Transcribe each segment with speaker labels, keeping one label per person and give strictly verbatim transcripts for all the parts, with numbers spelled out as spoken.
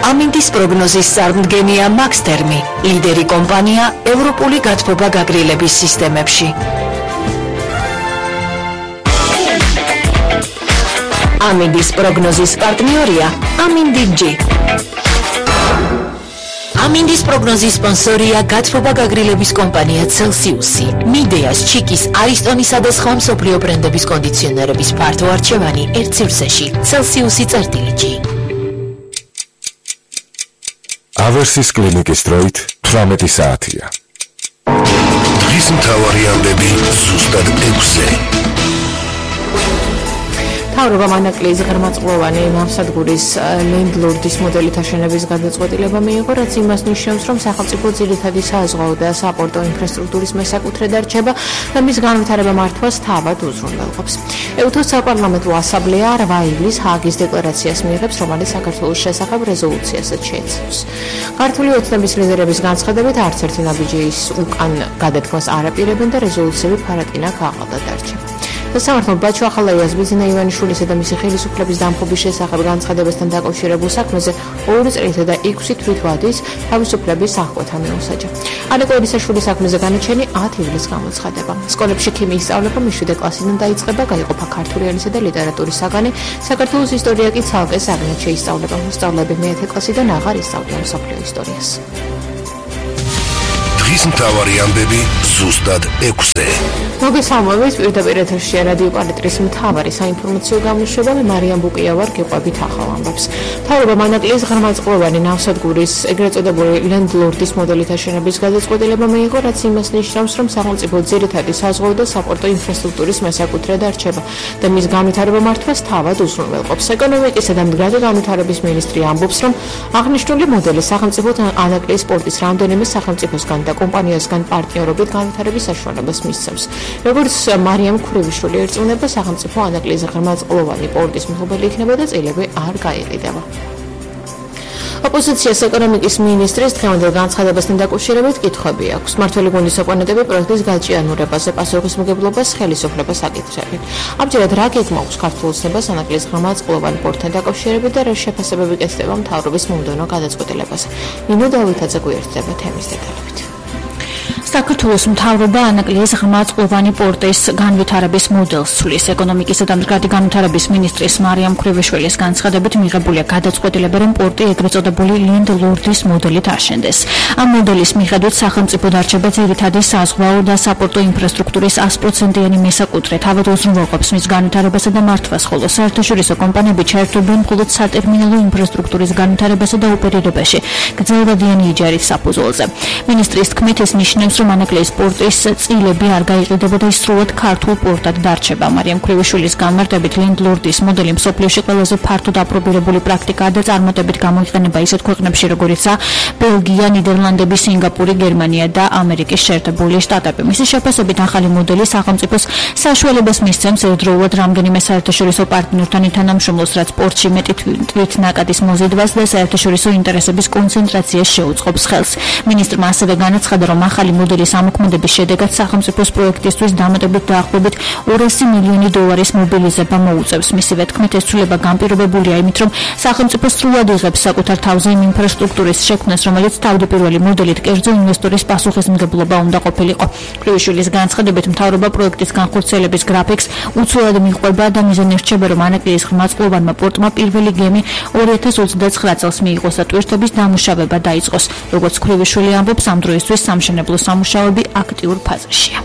Speaker 1: ამინდის პროგნოზის წარმდგენია მაქსთერმი, ლიდერი კომპანია ევროპული გათბობა გაგრილების სისტემებში. ამინდის პროგნოზის პარტნიორია ამინდი-G. ამინდის პროგნოზის სპონსორია გათბობა გაგრილების კომპანია Celsius-ი. მიდეას, ჩიკის, არისტონისა და სხვა მსოფლიო ბრენდების კონდიციონერების ფართო არჩევანი ერთ სივრცეში. Celsius-ი წერტილი G.
Speaker 2: ავერსის კლინიკის დროით თვრამეტი საათია.
Speaker 3: დღის მთავარი ამბები ზუსტად ექვსზე.
Speaker 4: მთავრობა მანაკლიის ღრმაწყლოვანი ნავსადგურის ლენდლორდის მოდელით აშენების გადაწყვეტილება მიიღო, რაც იმას ნიშნავს, რომ სახელმწიფო ძირითადი საზღვაო და საპორტო ინფრასტრუქტურის მესაკუთრედ არჩება და მის განვითარება მართვას თავად უზრუნველყოფს. ეუთოს საპარლამენტო ასამბლეა რვა ივლისს ჰააგის დეკლარაციას მიიღებს, რომელიც საქართველოს შესახებ რეზოლუციასაც შეიცავს. ქართული ოცნების ლიდერების განცხადებით, არც ერთი ნაბიჯის უკან გადადგმას არ აპირებენ და რეზოლუციები ფარატინაკ აღალდად არჩება. სამართლ ბაჩო ახალაიას ბიძინა ივანიშვილისა და მისი ხელისუფლების დამხობის შესახებ განცხადებასთან დაკავშირებულ საქმეზე ორი წრითა და ექვსი თვით ვადის თავისუფლების აღკვეთა მიუსაჯა. ანიკო ერისაშვილის საქმეზე განაჩენი ათი ივლისს გამოცხადება. სკოლებში ქიმიის სწავლება მეშვიდე კლასიდან დაიწყება, გაიყოფა ქართული ენისა და ლიტერატურის საგანი, საქართველოს ისტორია კი ცალკე საგნად შეისწავლება. მოსწავლეები მეათე კლასიდან აღარ ისწავლიან მსოფლიო ისტორიას.
Speaker 3: დღის მთავარი ამბები ზუსტად ექვსზე.
Speaker 4: მოგესალმებით, პირდაპირ ეთერშია რადიო პალიტრის მთავარი საინფორმაციო გამოშვება, მე მარიამ ბუკია ვარ, გიყვებით ახალ ამბებს. მთავრობა მანაკლიის ღრმაწყლოვანი ნავსადგურის ეგრეთ წოდებული ლენდლორდის მოდელით აშენების გადაწყვეტილება მიიღო, რაც იმას ნიშნავს, რომ სახელმწიფო ძირითადი საზღვაო და საპორტო ინფრასტრუქტურის მესაკუთრედ არჩება და მის განვითარება მართვას თავად უზრუნველყოფს. ეკონომიკისა და მდგრადი განვითარების მინისტრი ამბობს, რომ აღნიშნული მოდელი სახელმწიფო მანაკლიის პორტის რამდენიმე სახელმწიფოსგან და კომპანიასგან პარტნიორობით განვითარების საშუალებას მისცემს. როგორც მარიამ ქურივიშვილი ერწმუნება, სახელმწიფო ანაკლიის ღრმაწყლოვანი პორტის მფლობელი იქნება და წილები არ გაიყიდება. ოპოზიციას ეკონომიკის მინისტრის დღევანდელ განცხადებასთან დაკავშირებით კითხვები აქვს. მმართველი გუნდის ოპონენტები პროექტის გაჭიანურებაზე პასუხისმგებლობას ხელისუფლებას აკითხებენ. ამჯერად რა გეგმა აქვს ქართულ ოცნებას ანაკლიის ღრმაწყლოვან პორტთან დაკავშირებით და რა შეფასებები კეთდება მთავრობის მომდევნო გადაწყვეტილებაზე. ნინო დავითაძე გვიერთდება თემის დეტალებით.
Speaker 5: საქართველოს მთავრობა ანაკლიის ღრმაწყლოვანი პორტის განვითარების მოდელს ცვლის. ეკონომიკისა და მდგრადი განვითარების მინისტრის მარიამ ქურივიშვილის განცხადებით მიღებულია გადაწყვეტილება, რომ პორტი ეგრეთ წოდებული ლენდლორდის მოდელით აშენდეს. ამ მოდელის მიხედვით სახელმწიფო დარჩება ძირითადი საზღვაო და საპორტო ინფრასტრუქტურის sto პროცენტიანი მესაკუთრე, თავად უზრუნველყოფს მის განვითარებასა და მართვას, ხოლო საერთაშორისო კომპანიები ჩაერთვებიან მხოლოდ სატერმინალო ინფრასტრუქტურის განვითარებასა და ოპერირებაში, გრძელვადიანი იჯარით საფუძველზე. მინისტრის თქმით, ეს ნიშნავს, რომ ანაკლიის პორტის წილები არ გაიყიდება და ის სრულად ქართულ პორტად დარჩება. მარიამ ქურივიშვილის განმარტებით, ლენდლორდის მოდელი მსოფლიოში ყველაზე ფართოდ აპრობირებული პრაქტიკაა და წარმატებით გამოიყენება ისეთ ქვეყნებში, როგორიცაა ბელგია, ნიდერლანდები, სინგაპური, გერმანია და ამერიკის შეერთებული შტატები. მისი შეფასებით, ახალი მოდელი სახელმწიფოს საშუალებას მისცემს ერთდროულად რამდენიმე საერთაშორისო პარტნიორთან თანამშრომლოს, რაც პორტში მეტი თვით ნაკადის მოზიდვას და საერთაშორისო ინტერესების კონცენტრაციას შეუწყობს ხელს. მინისტრმა ასევე განაცხადა, რომ ახალი მოდელის ამოქმედების შედეგად სახელმწიფოს პროექტისთვის დამატებით დაახლოებით ორასი მილიონი დოლარის მობილიზება მოუწევს. მისივე თქმით, ეს ცვლილება განპირობებულია იმით, რომ სახელმწიფო სრულად იღებს საკუთარ თავზე იმ ინფრასტრუქტურის შექმნას, რომელიც თავდაპირველი მოდელით კერძო ინვესტორის პასუხისმგებლობა უნდა ყოფილიყო. ქურივიშვილის განცხადებით, მთავრობა პროექტის განხორციელების გრაფიკს უცვლელად მიყვება და მიზანი რჩება, რომ ანაკლიის ღრმაწყლოვანმა პორტმა პირველი გემი ორი ათას ოცდაცხრა წელს მიიღოს და ტვირთების დამუშავება დაიწყოს. როგორც ქურივიშვილი ამბობს, ამ დროისთვის სამშენებლო სამუშაოები აქტიურ ფაზაშია.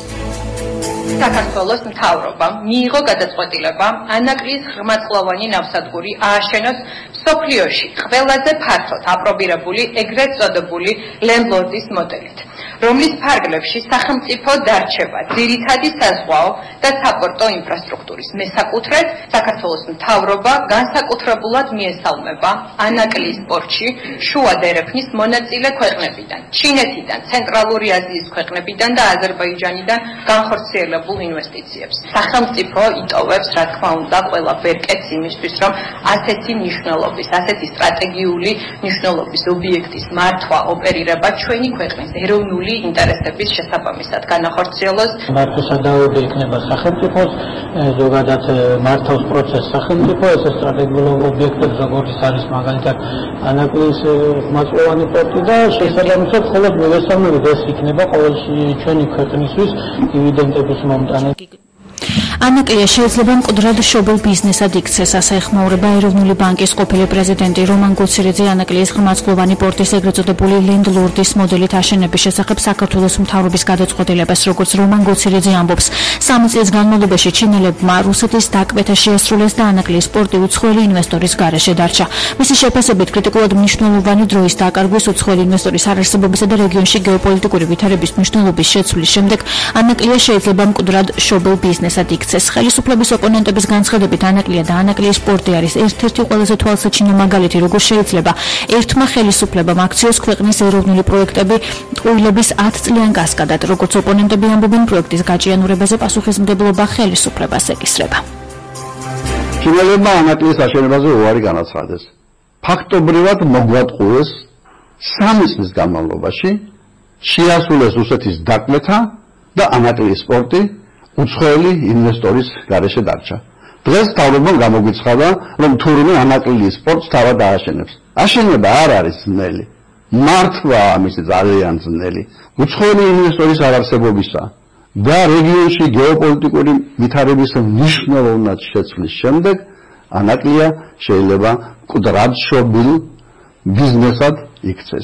Speaker 6: საქართველოს მთავრობამ მიიღო გადაწყვეტილება ანაკლიის ღრმაწყლოვანი ნავსადგური ააშენოს მსოფლიოში ყველაზე ფართოდ აპრობირებული ეგრეთ წოდებული ლენდლორდის მოდელით, რომლის ფარგლებში სახელმწიფო დარჩება ძირითადი საზღვაო და საპორტო ინფრასტრუქტურის მესაკუთრედ. საქართველოს მთავრობა განსაკუთრებულად მიესალმება ანაკლიის პორტში შუა დერეფნის მონაწილე ქვეყნებიდან, ჩინეთიდან, ცენტრალური აზიის ქვეყნებიდან და აზერბაიჯანიდან განხორციელებულ ინვესტიციებს. სახელმწიფო იტოვებს, რა თქმა უნდა, ყველა ბერკეტს იმისთვის, რომ ასეთი მნიშვნელობის, ასეთი სტრატეგიული მნიშვნელობის ობიექტის მართვა, ოპერირება ჩვენი ქვეყნის ეროვნული ეროვნული ინტერესების შესაბამისად განახორციელოს.
Speaker 7: მართლმსადაობი იქნება სახელმწიფოს, ზოგადად მართავს პროცესს სახელმწიფო, ეს სტრატეგიული ობიექტები როგორც არის მაგალითად ანაკლიის ხმაწვოვანი პორტი და შესაბამისად მხოლოდ მოგესალმებით ეს იქნება ყოველ ჩვენი ქვეყნისთვის დივიდენდების მომტანი.
Speaker 5: ანაკლია შეიძლება მკვდრად შობილ ბიზნესად იქცეს, ასე ეხმაურება ეროვნული ბანკის ყოფილი პრეზიდენტი რომან გოცირიძე ანაკლიის ღრმაწვოვანი პორტის ეგრეთ წოდებული ლენდ-ლორდის მოდელით აშენების შესახებ საქართველოს მთავრობის გადაწყვეტილებას, როგორც რომან გოცირიძე ამბობს, სამი წლის განმავლობაში ჩინელებმა რუსეთის დაკვეთა შეასრულეს და ანაკლიის პორტი უცხოელი ინვესტორის გარეშე დარჩა. მისი შეფასებით კრიტიკულად მნიშვნელოვანი დროის დაკარგვის, უცხოელი ინვესტორის არარსებობისა და რეგიონში გეოპოლიტიკური ვითარების მნიშვნელობის შეცვლის შემდეგ ანაკლია შეიძლება მკვდრად შობილ ბიზნესად იქცეს. ხელისუფლების ოპონენტების განცხადებით ანაკლია და ანაკლიის პორტი არის ერთ-ერთი ყველაზე თვალსაჩინო მაგალითი, როგორ შეიძლება ერთმა ხელისუფლებამ აქციოს ქვეყნის ეროვნული პროექტები ტყუილების ათ წლიან კასკადად. როგორც ოპონენტები ამბობენ, პროექტის გაჭიანურებაზე პასუხისმგებლობა ხელისუფლებას ეკისრება.
Speaker 8: ჩინელებმა ანაკლიის აშენებაზე უარი განაცხადეს. ფაქტობრივად მოგვატყუეს სამი წლის განმავლობაში შეასრულეს რუსეთის დაკვეთა და ანაკლიის პორტი უცხოელი ინვესტორის გარეშე დარჩა. დღეს თავრობამ გამოგვიცხადა, რომ თურმე ანაკლიის პორტს თავად დააშენებს. აშენება არ არის ძნელი. მართვა ამისი ძალიან ძნელი. უცხოელი ინვესტორის არარსებობისა და რეგიონში გეოპოლიტიკური ვითარების მნიშვნელოვნად შეცვლის შემდეგ ანაკლია შეიძლება მკვდრად შობილ ბიზნესად იქცეს.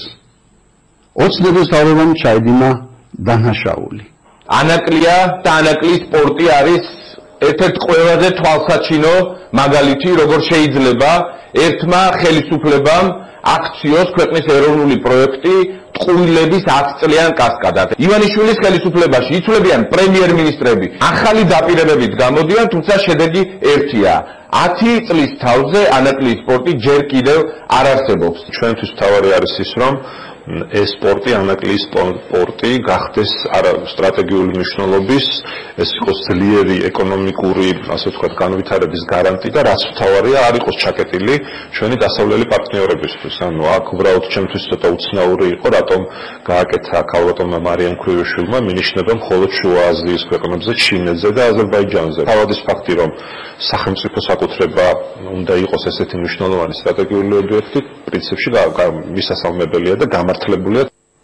Speaker 8: ოცნების თავრობამ ჩაიდინა დანაშაული.
Speaker 9: ანაკლია და ანაკლიის პორტი არის ერთ-ერთი ყველაზე თვალსაჩინო მაგალითი, როგორ შეიძლება ერთმა ხელისუფლებამ აქციოს ქვეყნის ეროვნული პროექტი ტყუილების ათ წლიან კასკადად. ივანიშვილის ხელისუფლებაში იცვლებიან პრემიერ-მინისტრები, ახალი დაპირებებით გამოდიან, თუმცა შედეგი ერთია. ათი წლის თავზე ანაკლიის პორტი ჯერ კიდევ არ არსებობს.
Speaker 10: ჩვენთვის მთავარი არის ის, რომ ეს პორტი, ანაკლიის პორტი გახდეს სტრატეგიული მნიშვნელობის, ეს იყოს ძლიერი ეკონომიკური, ასე ვთქვათ, განვითარების გარანტი და რაც მთავარია, არ იყოს ჩაკეტილი ჩვენი დასავლელი პარტნიორებისთვის. ანუ აქ უბრალოდ ჩემთვის ცოტა უცნაური იყო, რატომ გააკეთა ქალბატონმა მარიამ ქვრივიშვილმა მინიშნება მხოლოდ შუა აზიის ქვეყნებზე, ჩინეთზე და აზერბაიჯანზე. თავად ის ფაქტი, რომ სახელმწიფო საკუთრება უნდა იყოს ესეთი მნიშვნელოვანი სტრატეგიული ობიექტი, პრინციპში მისასალმებელია და გამართლებულია.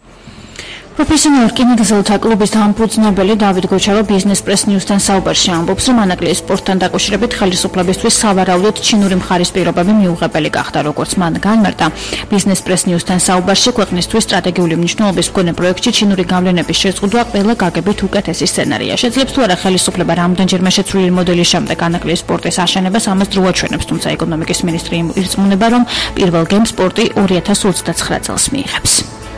Speaker 5: პროფესიონალ რკინიგზელთა კლუბის დამფუძნებელი დავით გოჩავა ბიზნეს პრეს ნიუსთან საუბარში ამბობს, რომ ანაკლიის პორტთან დაკავშირებით ხელისუფლებისთვის სავარაუდოდ ჩინური მხარის პირობები მიუღებელი გახდა, როგორც მან განმარტა. ბიზნეს პრეს ნიუსთან საუბარში ქვეყნისთვის სტრატეგიული მნიშვნელობის მქონე პროექტში ჩინური გავლენების შეზღუდვა ყველა გაგებით უკეთესი სცენარია. შეძლებს თუ არა ხელისუფლება რამდენჯერმე შეცვლილი მოდელის შემდეგ ანაკლიის პორტის აშენებას, ამას დრო აჩვენებს, თუმცა ეკონომიკის მინისტრი ირწმუნება, რომ პირველ გემს პორტი ორი ათას ოცდაცხრა წელს მიიღებს.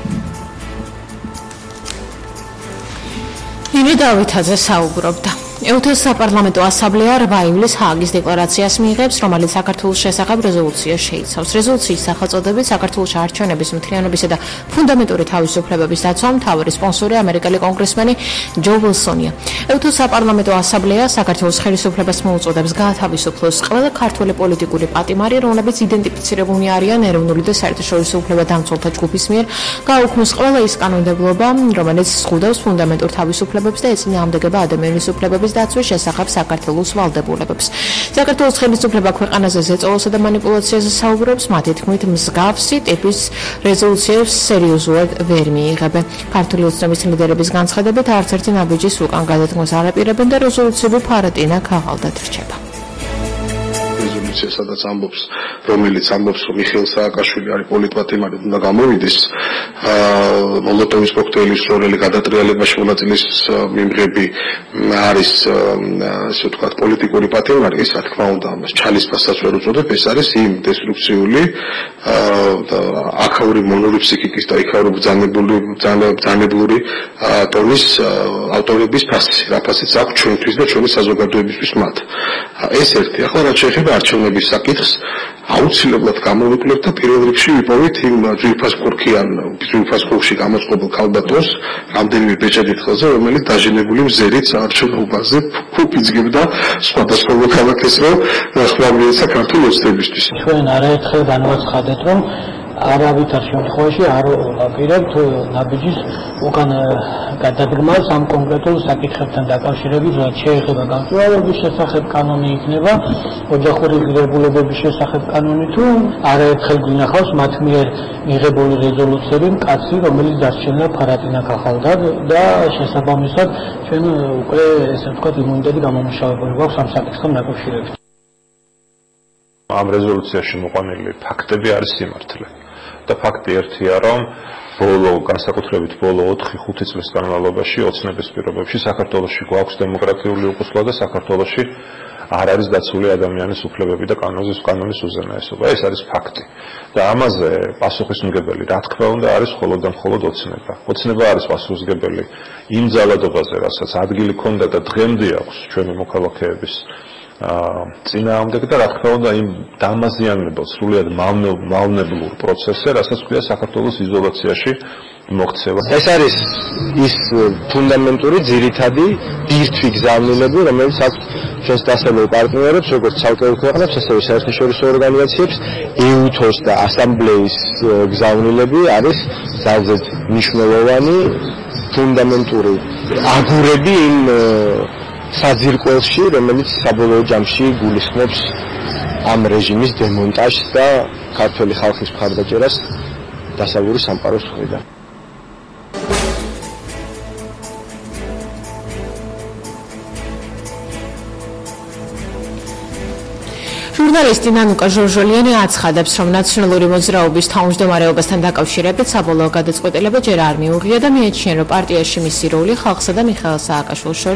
Speaker 4: ივრი დავითაძე საუბრობდა. ეუთოს საპარლამენტო ასამბლეა რვა ივლისს ჰააგის დეკლარაციას მიიღებს, რომელიც საქართველოს შესახებ რეზოლუციას შეიცავს. რეზოლუციის სახელწოდებით საქართველოში არჩევნების მთლიანობისა და ფუნდამენტური თავისუფლებების დაცვა მთავარი სპონსორი ამერიკელი კონგრესმენი ჯო ვილსონია. ეუთოს საპარლამენტო ასამბლეა საქართველოს ხელისუფლებას მოუწოდებს გაათავისუფლოს ყველა ქართველი პოლიტიკური პატიმარი, რომლებიც იდენტიფიცირებულნი არიან ეროვნული და საერთაშორისო უფლებადამცველთა ჯგუფის მიერ, გააუქმოს ყველა ის კანონმდებლობა, რომელიც ზღუდავს ფუნდამენტურ თავისუფლებებს და ეწინააღმდეგება ადამიანის უფლებების დაცვის შესახებ საქართველოს ვალდებულებებს. საქართველოს ხელისუფლება ქვეყანაზე ზეწოლასა და манипуляციაზე საუბრობს, მათი თქმით, მსგავსი ტიპის რეზოლუციებს სერიოზულად ვერ მიიღებენ. ქართული ოცნების ლიდერების განცხადებით, არც ერთი ნაბიჯის უკან გადადგმას არ აპირებენ და რეზოლუციები ფარატინა ქაღალდად რჩება.
Speaker 11: სადაც ამბობს, რომელიც ამბობს, რომ მიხეილ სააკაშვილი არის პოლიტპატიმარი, უნდა გამოვიდეს. მოლოტოვის კოქტეილის სროლელი გადატრიალებაში მონაწილეს მიმღები არის, ასე ვთქვათ, პოლიტიკური პატიმარი, ის რა თქმა უნდა ამას ჩალისფასაც ვერ უწოდებ, ეს არის იმ დესტრუქციული აქაური მონური ფსიქიკის და იქაური ბრძანებული ბრძანებლური ტონის ავტორების ფასი, რა ფასიც აქვს ჩვენთვის და ჩვენი საზოგადოებისთვის მათ. ეს ერთი. ახლა რაც შეეხება არჩევნების საკითხს, აუცილებლად გამოვიკვლებთ და პირველ რიგში ვიპოვეთ იმ ძვირფას კურქიან, ძვირფას კურქში გამოწყობილ ქალბატონს, რამდენიმე ბეჭედით ხელზე, რომელიც დაჟინებული მზერით არჩევნებაზე ფუფიძგებდა სხვადასხვა მოქალაქეს, რომ ხმამიეცა ქართულ ოცნებისთვის.
Speaker 7: ჩვენ არაერთხელ განვაცხადეთ, რომ არავითარ შემთხვევაში არ ვაპირებთ ნაბიჯის უკან გადადგმას ამ კონკრეტულ საკითხებთან დაკავშირებით, რაც შეეხება გამწვავების შესახებ კანონი იქნება, ოჯახური ღირებულებების შესახებ კანონი თუ არაერთხელ გვინახავს მათ მიერ მიღებული რეზოლუციები მკაცრი, რომელიც დასჩენდა ფარატინაკ ახალდად და შესაბამისად ჩვენ უკვე ესე ვთქვათ იმუნიტეტი გამომუშავებული გვაქვს ამ საკითხთან დაკავშირებით.
Speaker 10: ამ რეზოლუციაში მოყვანილი ფაქტები არის სიმართლე. და ფაქტი ერთია, რომ ბოლო განსაკუთრებით ბოლო ოთხი ხუთი წლის განმავლობაში ოცნების პირობებში საქართველოში გვაქვს დემოკრატიული უყუსლობა და საქართველოში არ არის დაცული ადამიანის უფლებები და კანონის კანონის უზენაესობა. ეს არის ფაქტი. და ამაზე პასუხისმგებელი, რა თქმა უნდა, არის მხოლოდ და მხოლოდ ოცნება. ოცნება არის პასუხისმგებელი იმ ძალადობაზე, რასაც ადგილი ქონდა და დღემდე აქვს ჩვენი მოქალაქეების წინააღმდეგ და რა თქმა უნდა იმ დამაზიანებელ სრულიად მავნებლურ პროცესზე, რასაც ქვია საქართველოს იზოლაციაში მოქცევა.
Speaker 12: ეს არის ის ფუნდამენტური ძირითადი ბირთვი გზავნილები, რომელიც აქვს ჩვენს დასავლელ პარტნიორებს, როგორც ცალკეულ ქვეყნებს, ასევე საერთაშორისო ორგანიზაციებს, ეუთოს და ასამბლეის გზავნილები არის ძალზედ მნიშვნელოვანი ფუნდამენტური აგურები იმ საძირკველში, რომელიც საბოლოო ჯამში გულისხმობს ამ რეჟიმის დემონტაჟს და ქართული ხალხის მხარდაჭერას დასავლური სამყაროს მხრიდან.
Speaker 4: ჟურნალისტი ნანუკა ჟორჟოლიანი აცხადებს, რომ ნაციონალური მოძრაობის თავმჯდომარეობასთან დაკავშირებით საბოლოო გადაწყვეტილება ჯერ არ მიუღია და მიაჩნია, რომ პარტიაში მისი როლი ხალხსა და მიხეილ სააკაშვილის